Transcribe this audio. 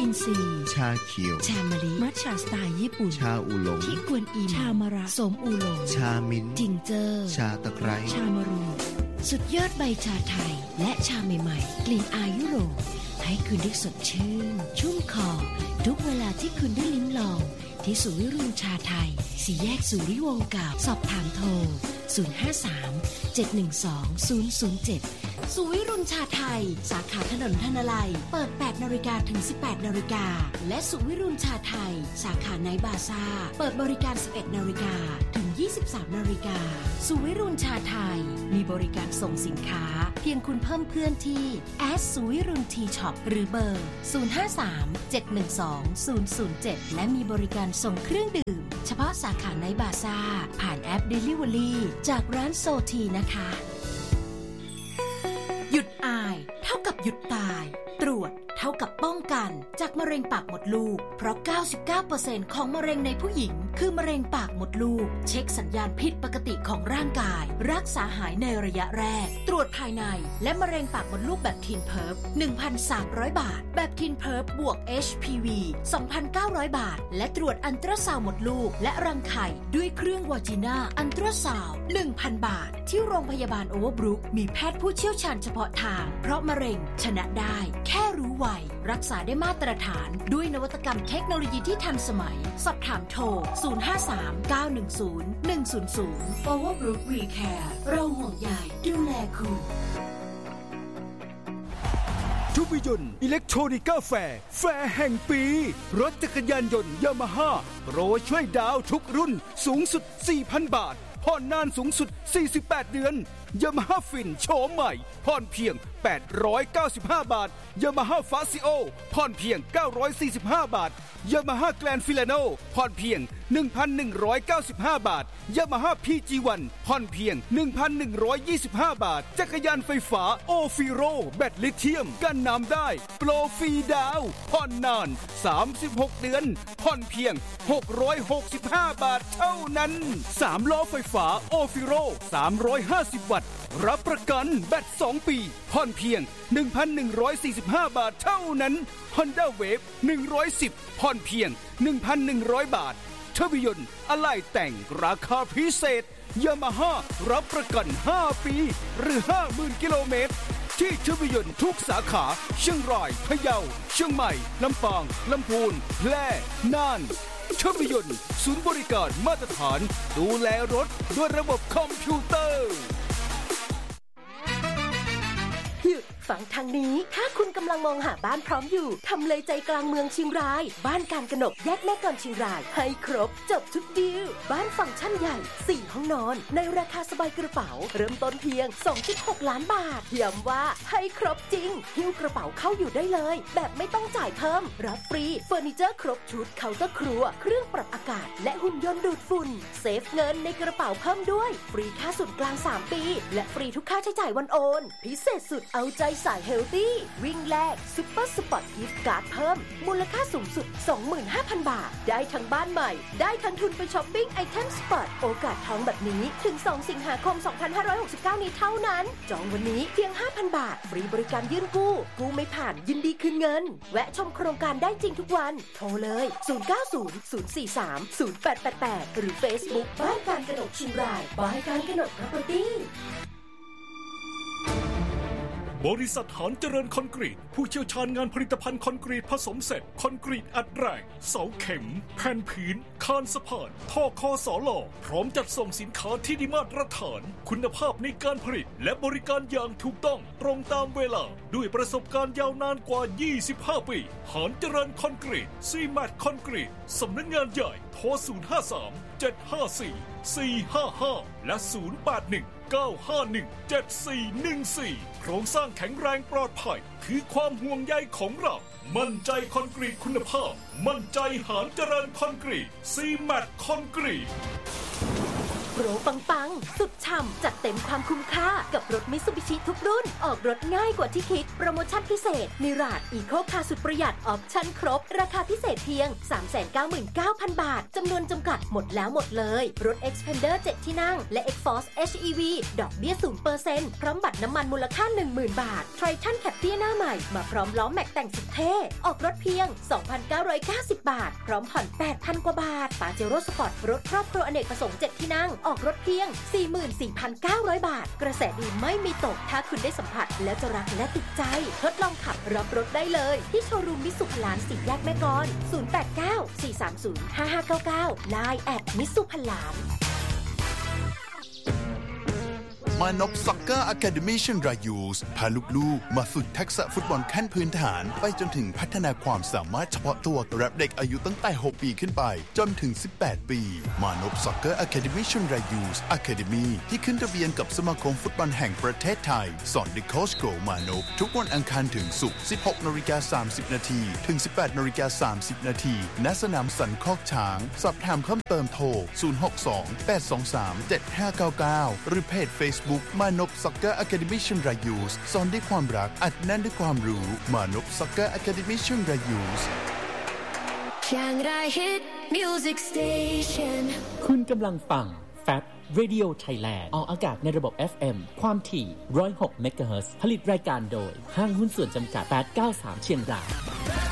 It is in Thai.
อินทรีชาเขียวชามะลิมัทฉะสไตล์ญี่ปุ่นชาอูหลงที่กวนอิมชามะระสมอูหลงชามิ้นจิงเจอชาตะไคร้ชามะรูสุดยอดใบชาไทยและชาใหม่ๆกลิ่นอายยุโรปให้คุณได้สดชื่นชุ่มคอทุกเวลาที่คุณได้ลิ้มลองที่ศูนย์วิรุณชาไทย4แยกสุริวงศ์เก่าสอบถามโทร053-712-007ศูนย์วิรุณชาไทยสาขาถนนธนลัยเปิด 8 น.ถึง 18 น.และศูนย์วิรุณชาไทยสาขาไนท์บาซ่าเปิดบริการ 11 น.ถึง 23 น.ศูนย์วิรุณชาไทยมีบริการส่งสินค้าเพียงคุณเพิ่มเพื่อนที่ศูนย์วิรุณทีช็อปหรือเบอร์053-712-007และมีบริการส่งเครื่องดื่มเฉพาะสาขาไนท์บาซ่าผ่านแอป Delivery จากร้านโซทีนะคะหยุดอายเท่ากับหยุดตายตรวจเท่ากับป้องกันจากมะเร็งปากมดลูกเพราะ 99% ของมะเร็งในผู้หญิงคือมะเร็งปากมดลูกเช็คสัญญาณผิดปกติของร่างกายรักษาหายในระยะแรกตรวจภายในและมะเร็งปากมดลูกแบบทีนเพิร์ฟ 1,300 บาทแบบทีนเพิร์ฟบวก HPV 2,900 บาทและตรวจอัลตราซาวด์มดลูกและรังไข่ด้วยเครื่องวาจิน่าอัลตราซาวด์ 1,000 บาทที่โรงพยาบาลโอเวอร์บรุกมีแพทย์ผู้เชี่ยวชาญเฉพาะทางเพราะมะเร็งชนะได้แค่รู้ไวรักษาได้มาตรฐานด้วยนวัตกรรมเทคโนโลยีที่ทันสมัยสอบถามโทร053-910-100 Overbrook WeCare เราห่วงใยดูแลคุณทุกยนต์อิเล็กทรอนิกส์แฟร์แห่งปีรถจักรยานยนต์ยามาฮ่าโปรช่วยดาวทุกรุ่นสูงสุด 4,000 บาทผ่อนนานสูงสุด48เดือนยามาฮ่าฟินโฉมใหม่ผ่อนเพียง895 บาทยามาฮ่าฟาซิโอผ่อนเพียง945 บาทยามาฮ่าแกรนด์ฟิลาโนผ่อนเพียง 1,195 บาทยามาฮ่า PG1 ผ่อนเพียง 1,125 บาทจักรยานไฟฟ้าโอฟิโรแบตลิเธียมกันน้ำได้โปรฟรีดาวผ่อนนาน36เดือนผ่อนเพียง665 บาทเท่านั้น3ล้อไฟฟ้าโอฟิโร350 วัตต์รับประกันแบต2ปีผ่อนเพียง 1,145 บาทเท่านั้น Honda Wave 110ผ่อนเพียง 1,100 บาททวิยนต์อะไหล่แต่งราคาพิเศษยามาฮ่ารับประกัน5ปีหรือ 50,000 กิโลเมตรที่ทวิยนต์ทุกสาขาเชียงรายพะเยาเชียงใหม่ลำปางลำพูนแพร่น่านทวิยนต์ศูนย์บริการมาตรฐานดูแลรถด้วยระบบคอมพิวเตอร์หยุดฟังทางนี้ถ้าคุณกำลังมองหาบ้านพร้อมอยู่ทำเลใจกลางเมืองเชียงรายบ้านการกนกแยกแม่กลอนเชียงรายให้ครบจบทุกดีลบ้านฟังก์ชันใหญ่4ห้องนอนในราคาสบายกระเป๋าเริ่มต้นเพียง 2.6 ล้านบาทย้ำว่าให้ครบจริงหิ้วกระเป๋าเข้าอยู่ได้เลยแบบไม่ต้องจ่ายเพิ่มรับฟรีเฟอร์นิเจอร์ครบชุดเคาน์เตอร์ครัวเครื่องปรับอากาศและหุ่นยนต์ดูดฝุ่นเซฟเงินในกระเป๋าเพิ่มด้วยฟรีค่าส่วนกลาง3ปีและฟรีทุกค่าใช้จ่ายวันโอนพิเศษสุดเอาใจสายเฮลตี้วิ่งแลกซุปเปอร์สปอร์ตกิฟต์การ์ดเพิ่มมูลค่าสูงสุด 25,000 บาทได้ทั้งบ้านใหม่ได้ทั้งทุนไปช้อปปิ้งไอเทมสปอร์ตโอกาสทองแบบนี้ถึง2สิงหาคม2569นี้เท่านั้นจองวันนี้เพียง 5,000 บาทฟรีบริการยื่นกู้ไม่ผ่านยินดีคืนเงินแวะชมโครงการได้จริงทุกวันโทรเลย0900430888หรือ Facebook บ้านการกนกเชียงรายบ้านการกนก Property บริษัทหานเจริญคอนกรีตผู้เชี่ยวชาญงานผลิตภัณฑ์คอนกรีตผสมเสร็จคอนกรีตอัดแรงเสาเข็มแผ่นผืนคานสะพานท่อคอสลพร้อมจัดส่งสินค้าที่ได้มาตรฐานคุณภาพในการผลิตและบริการอย่างถูกต้องตรงตามเวลาด้วยประสบการณ์ยาวนานกว่า25ปีหานเจริญคอนกรีตซีแมทคอนกรีตสำนักงานใหญ่โทร053-754-455และ081-951-7414โครงสร้างแข็งแรงปลอดภัยคือความห่วงใยของเรามั่นใจคอนกรีตคุณภาพมั่นใจหานเจริญคอนกรีตซีแมทคอนกรีตโปรปังสุดช่ำจัดเต็มความคุ้มค่ากับรถมิตซูบิชิทุกรุ่นออกรถง่ายกว่าที่คิดโปรโมชั่นพิเศษมิราจอีโคคาร์สุดประหยัดออปชั่นครบราคาพิเศษเพียง 399,000 บาทจำนวนจำกัดหมดแล้วหมดเลยรถ Xpander 7 ที่นั่งและ Xforce HEV ดอกเบี้ย 0% พร้อมบัตรน้ำมันมูลค่า 10,000 บาท Triton Captur หน้าใหม่มาพร้อมล้อแม็กแต่งสุดเท่ออกรถเพียง 2,990 บาทพร้อมผ่อน 8,000 กว่าบาทปาเจโร่สปอร์ตรถครอบครัวอเนกประสงค์ 7 ที่นั่งออกรถเพียง 44,900 บาทกระแสดีไม่มีตกถ้าคุณได้สัมผัสแล้วจะรักและติดใจทดลองขับรับรถได้เลยที่โชว์รูมมิตซูพลาน4 แยกแม่กล 089-430-5599 Line @mitsupalan มานพซ็อกเกอร์อะคาเดมี่เชียงรายยูสพาลูกๆมาฝึกทักษะฟุตบอลขั้นพื้นฐานไปจนถึงพัฒนาความสามารถเฉพาะตัวกับเด็กอายุตั้งแต่ 6 ปีขึ้นไปจนถึง 18 ปีมานพซ็อกเกอร์อะคาเดมี่เชียงรายยูสอะคาเดมี่ที่ขึ้นทะเบียนกับสมาคมฟุตบอลแห่งประเทศไทยสอนโดยโค้ชโกมานพทุกวันอังคารถึงศุกร์ 16:30 น. ถึง 18:30 น. ณ สนามสันคอกช้างสอบถามเพิ่มเติมโทร 062-823-7599 หรือเพจ Facebookมานพซ็อกเกอร์อะคาเดมี่เชียงรายยูสสอนด้วยความรักอัดแน่นด้วยความรู้มานพซ็อกเกอร์อะคาเดมี่เชียงรายยูสเชียงรายฮิตมิวสิกสเตชันคุณกำลังฟัง FAB Radio Thailand ออกอากาศในระบบ FM ความถี่106 เมกะเฮิรตซ์ผลิตรายการโดยห้างหุ้นส่วนจำกัด893เชียงราย